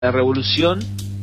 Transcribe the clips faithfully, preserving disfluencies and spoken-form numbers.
la revolución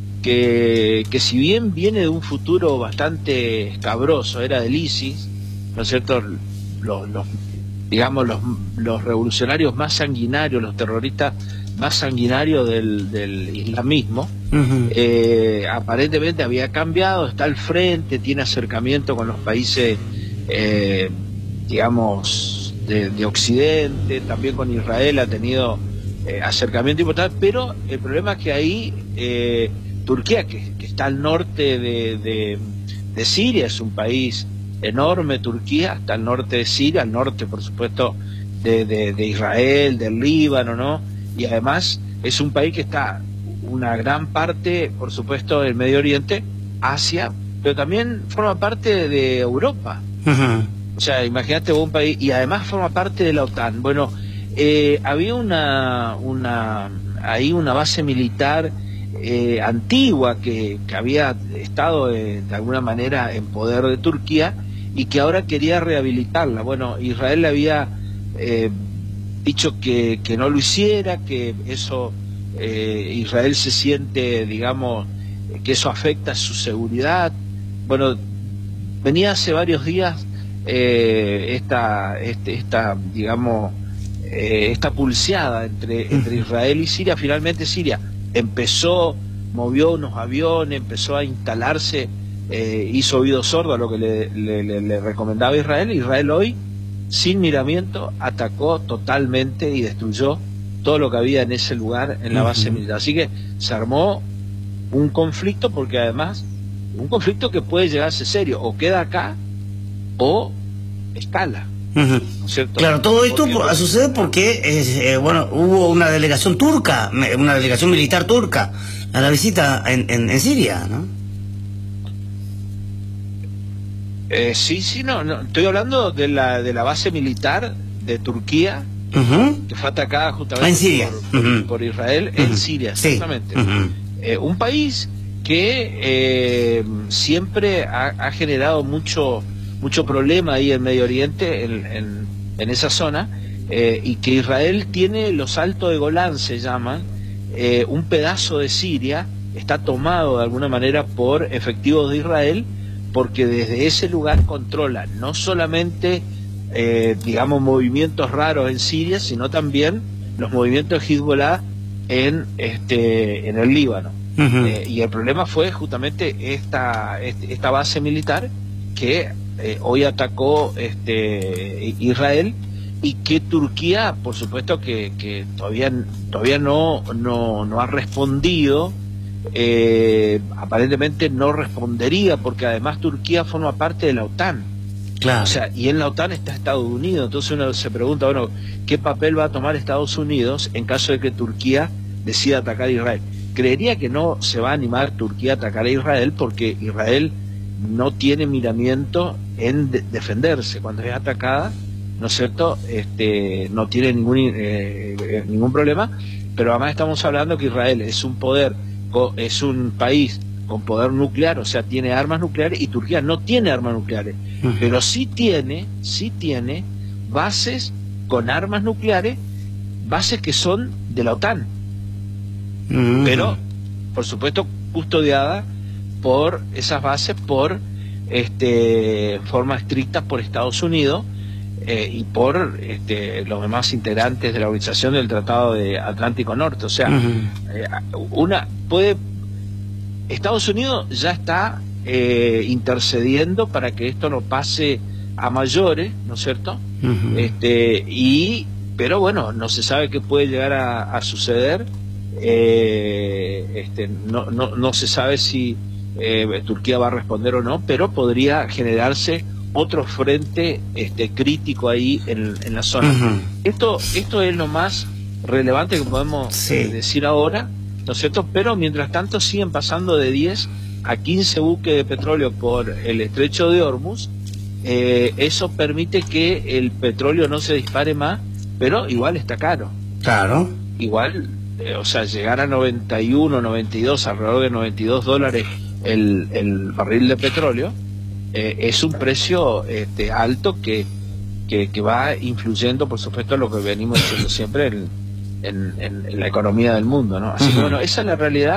que, que si bien viene de un futuro bastante escabroso, era del ISIS, ¿no es cierto? Los, los, digamos, los, los revolucionarios más sanguinarios, los terroristas más sanguinarios del, del islamismo, uh-huh. eh, aparentemente había cambiado, está al frente, tiene acercamiento con los países, eh, digamos, de, de Occidente, también con Israel ha tenido eh, acercamiento importante, pero el problema es que ahí eh, Turquía, que, que está al norte de, de, de Siria, es un país enorme, Turquía, está al norte de Siria, al norte, por supuesto, de, de, de Israel, del Líbano, ¿no? Y además es un país que está una gran parte, por supuesto, del Medio Oriente, Asia, pero también forma parte de Europa. Uh-huh. O sea, imagínate un país, y además forma parte de la OTAN. Bueno, eh, había una, una, ahí una base militar eh, antigua que, que había estado eh, de alguna manera en poder de Turquía y que ahora quería rehabilitarla. Bueno, Israel le había eh, dicho que, que no lo hiciera, que eso, eh, Israel se siente, digamos, que eso afecta su seguridad. Bueno, venía hace varios días eh, esta, este, esta, digamos, eh, esta pulseada entre, entre Israel y Siria. Finalmente Siria empezó, movió unos aviones, empezó a instalarse, eh, hizo oído sordo a lo que le, le, le, le recomendaba Israel. Israel hoy, sin miramiento, atacó totalmente y destruyó todo lo que había en ese lugar, en la base uh-huh. militar. Así que se armó un conflicto, porque además, un conflicto que puede llegarse serio, o queda acá, o escala. Uh-huh. ¿No es cierto? Claro, todo esto porque, por, sucede porque, eh, bueno, hubo una delegación turca, una delegación militar turca, a la visita en, en, en Siria, ¿no? Eh, sí, sí, no, no, estoy hablando de la de la base militar de Turquía, uh-huh. que fue atacada justamente en Siria. por, Uh-huh. por Israel, uh-huh. en Siria, exactamente. Sí. Uh-huh. eh, un país que eh, siempre ha, ha generado mucho mucho problema ahí en Medio Oriente, en, en, en esa zona, eh, y que Israel tiene los Altos de Golán, se llaman, eh, un pedazo de Siria, está tomado de alguna manera por efectivos de Israel, porque desde ese lugar controla no solamente, eh, digamos, movimientos raros en Siria, sino también los movimientos de Hezbollah en, este, en el Líbano. Uh-huh. eh, y el problema fue justamente esta, este, esta base militar que eh, hoy atacó este, Israel, y que Turquía, por supuesto, que, que todavía, todavía no, no, no ha respondido. Eh, aparentemente no respondería, porque además Turquía forma parte de la OTAN. Claro. O sea, y en la OTAN está Estados Unidos. Entonces uno se pregunta, bueno, ¿qué papel va a tomar Estados Unidos en caso de que Turquía decida atacar a Israel? Creería que no se va a animar Turquía a atacar a Israel, porque Israel no tiene miramiento en de defenderse. Cuando es atacada, ¿no es cierto?, este, no tiene ningún, eh, ningún problema. Pero además estamos hablando que Israel es un poder, es un país con poder nuclear, o sea, tiene armas nucleares, y Turquía no tiene armas nucleares, uh-huh. pero sí tiene, sí tiene bases con armas nucleares, bases que son de la OTAN, uh-huh. pero, por supuesto, custodiadas por esas bases, por este, forma estricta por Estados Unidos eh, y por este, los demás integrantes de la Organización del Tratado de Atlántico Norte. O sea, uh-huh. eh, una puede Estados Unidos ya está eh, intercediendo para que esto no pase a mayores, ¿no es cierto? Uh-huh. Este, y pero bueno, no se sabe qué puede llegar a, a suceder. Eh, este, no, no, no se sabe si eh, Turquía va a responder o no, pero podría generarse otro frente este, crítico ahí en, en la zona. Uh-huh. Esto, esto es lo más relevante que podemos sí. eh, decir ahora, ¿no es cierto? Pero mientras tanto siguen pasando de diez a quince buques de petróleo por el estrecho de Hormuz. Eh, eso permite que el petróleo no se dispare más, pero igual está caro. Claro. Igual, eh, o sea, llegar a noventa y uno, noventa y dos, alrededor de noventa y dos dólares el, el barril de petróleo, eh, es un precio este, alto que, que, que va influyendo, por supuesto, en lo que venimos diciendo siempre, el, en, en, en la economía del mundo, ¿no? Así Uh-huh. que bueno, esa es la realidad.